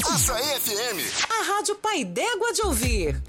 Açaí FM. A Rádio Pai d'Égua de ouvir.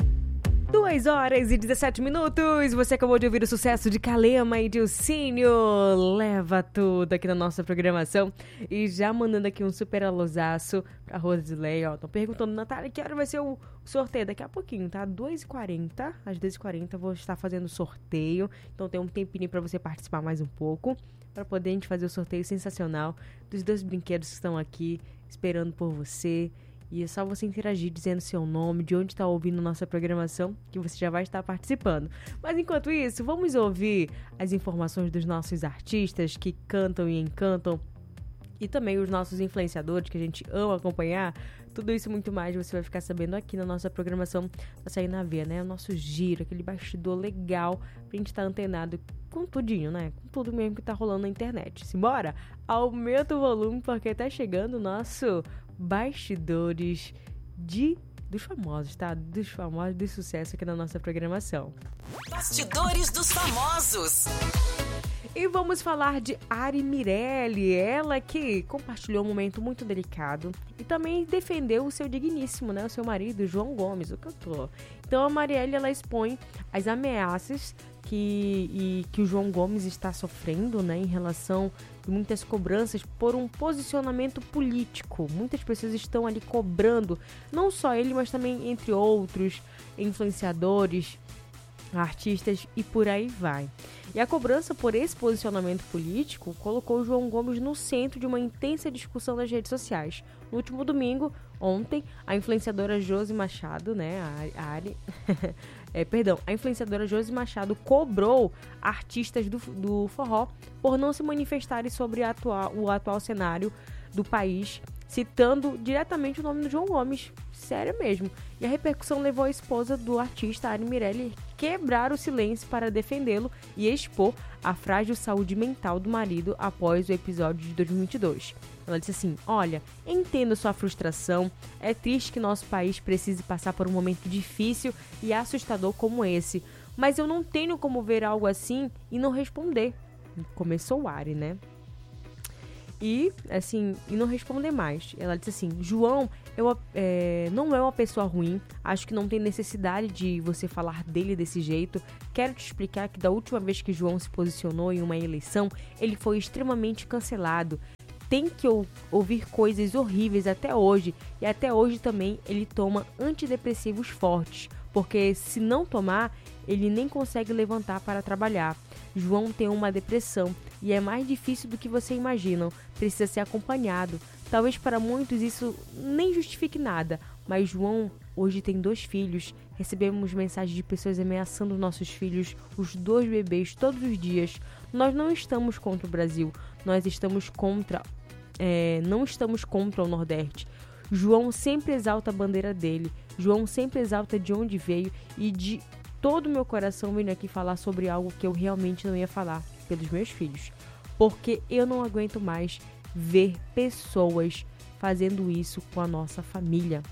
2h17. Você acabou de ouvir o sucesso de Kalema e Dilcínio. Leva tudo aqui na nossa programação. E já mandando aqui um super alôzaço pra Rosileia. Estão perguntando, Natália, que hora vai ser o sorteio? Daqui a pouquinho, tá? 2h40. Às 2h40 vou estar fazendo o sorteio. Então tem um tempinho pra você participar mais um pouco, pra poder a gente fazer o sorteio sensacional dos 2 brinquedos que estão aqui esperando por você. E é só você interagir dizendo seu nome, de onde está ouvindo nossa programação, que você já vai estar participando. Mas enquanto isso, vamos ouvir as informações dos nossos artistas que cantam e encantam. E também os nossos influenciadores, que a gente ama acompanhar. Tudo isso e muito mais você vai ficar sabendo aqui na nossa programação da Açaí na Veia, né? O nosso giro, aquele bastidor legal pra gente estar antenado com tudinho, né? Com tudo mesmo que tá rolando na internet. Simbora? Aumenta o volume porque tá chegando o nosso bastidores dos famosos, tá? Dos famosos de sucesso aqui na nossa programação. Bastidores dos famosos. E vamos falar de Ari Mirelli, ela que compartilhou um momento muito delicado e também defendeu o seu digníssimo, né? O seu marido, João Gomes, o cantor. Então a Marielle, ela expõe as ameaças que o João Gomes está sofrendo, né? Em relação a muitas cobranças por um posicionamento político. Muitas pessoas estão ali cobrando, não só ele, mas também entre outros influenciadores, artistas e por aí vai. E a cobrança por esse posicionamento político colocou o João Gomes no centro de uma intensa discussão nas redes sociais. No último domingo, ontem, a influenciadora Josi Machado, né, a influenciadora Josi Machado cobrou artistas do forró por não se manifestarem sobre o atual cenário do país, citando diretamente o nome do João Gomes. Sério mesmo. E a repercussão levou a esposa do artista, Ari Mirelli, quebrar o silêncio para defendê-lo e expor a frágil saúde mental do marido após o episódio de 2022. Ela disse assim: olha, entendo sua frustração, é triste que nosso país precise passar por um momento difícil e assustador como esse, mas eu não tenho como ver algo assim e não responder. Começou o Ari, né? E não responder mais. Ela disse assim: João, não é uma pessoa ruim, acho que não tem necessidade de você falar dele desse jeito. Quero te explicar que da última vez que João se posicionou em uma eleição, ele foi extremamente cancelado. Tem que ouvir coisas horríveis até hoje, e até hoje também ele toma antidepressivos fortes, porque se não tomar, ele nem consegue levantar para trabalhar. João tem uma depressão e é mais difícil do que você imagina, precisa ser acompanhado. Talvez para muitos isso nem justifique nada, mas João hoje tem 2 filhos. Recebemos mensagens de pessoas ameaçando nossos filhos, os 2 bebês, todos os dias. Nós não estamos contra o Brasil, nós estamos não estamos contra o Nordeste. João sempre exalta a bandeira dele, João sempre exalta de onde veio, e de todo o meu coração venho aqui falar sobre algo que eu realmente não ia falar, pelos meus filhos, porque eu não aguento mais ver pessoas fazendo isso com a nossa família.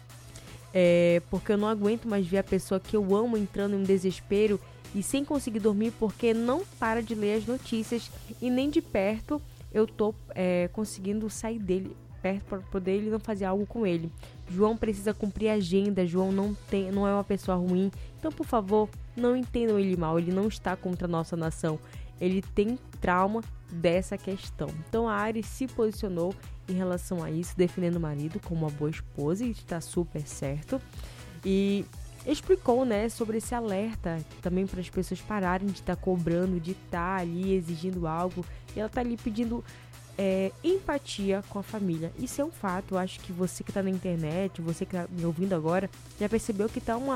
Porque eu não aguento mais ver a pessoa que eu amo entrando em um desespero e sem conseguir dormir porque não para de ler as notícias e nem de perto eu tô conseguindo sair dele perto para poder ele não fazer algo com ele. João precisa cumprir a agenda, João não é uma pessoa ruim, então por favor, não entendam ele mal, ele não está contra a nossa nação, ele tem trauma dessa questão. Então a Ari se posicionou em relação a isso, defendendo o marido como uma boa esposa, e está super certo, e explicou, né, sobre esse alerta também para as pessoas pararem de estar cobrando, de estar ali exigindo algo, e ela está ali pedindo empatia com a família. Isso é um fato. Eu acho que você que tá na internet, você que tá me ouvindo agora, já percebeu que tá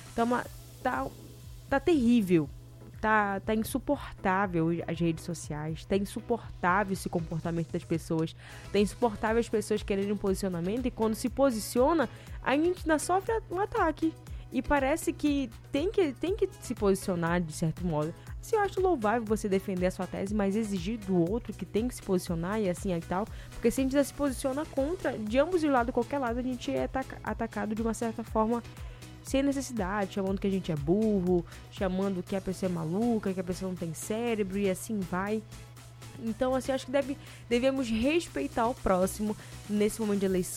terrível, tá insuportável as redes sociais, tá insuportável esse comportamento das pessoas, tá insuportável as pessoas quererem um posicionamento e quando se posiciona, a gente ainda sofre um ataque. E parece que tem que se posicionar de certo modo. Assim, eu acho louvável você defender a sua tese, mas exigir do outro que tem que se posicionar e assim e tal. Porque se a gente já se posiciona contra, de ambos os lados, qualquer lado, a gente é atacado de uma certa forma sem necessidade, chamando que a gente é burro, chamando que a pessoa é maluca, que a pessoa não tem cérebro e assim vai. Então, assim, acho que devemos respeitar o próximo nesse momento de eleição.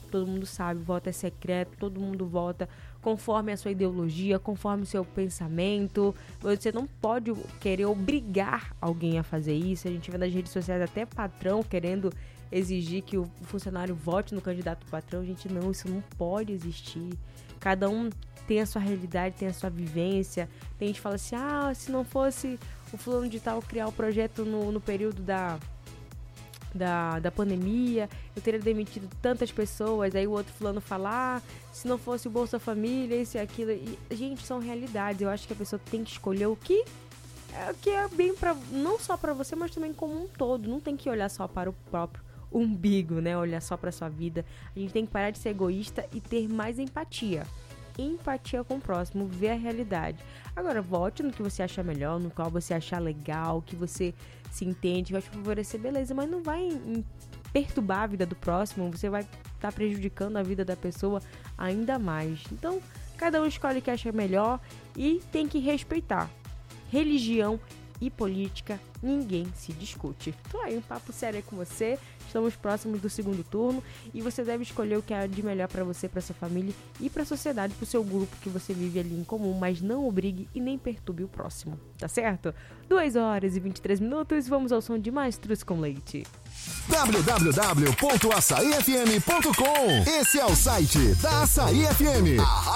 todo mundo sabe, voto é secreto, todo mundo vota conforme a sua ideologia, conforme o seu pensamento. Você não pode querer obrigar alguém a fazer isso. A gente vê nas redes sociais até patrão querendo exigir que o funcionário vote no candidato patrão. Gente, não, isso não pode existir. Cada um tem a sua realidade, tem a sua vivência. Tem gente que fala assim, se não fosse o fulano de tal criar o projeto no período da pandemia, eu teria demitido tantas pessoas. Aí o outro fulano fala, se não fosse o Bolsa Família, isso e aquilo. E, gente, são realidades. Eu acho que a pessoa tem que escolher o que é bem não só para você, mas também como um todo. Não tem que olhar só para o próprio umbigo, né? Olhar só para sua vida. A gente tem que parar de ser egoísta e ter mais empatia. Empatia com o próximo, ver a realidade. Agora, vote no que você achar melhor, no qual você achar legal, que você se entende, vai te favorecer, beleza, mas não vai perturbar a vida do próximo, você vai estar prejudicando a vida da pessoa ainda mais. Então, cada um escolhe o que acha melhor e tem que respeitar. Religião e política, ninguém se discute. Então aí, um papo sério com você. Estamos próximos do segundo turno e você deve escolher o que é de melhor para você, para sua família e para a sociedade, para o seu grupo que você vive ali em comum, mas não obrigue e nem perturbe o próximo, tá certo? 2h23, vamos ao som de Mastruz com Leite. www.açaifm.com. Esse é o site da Açaí FM.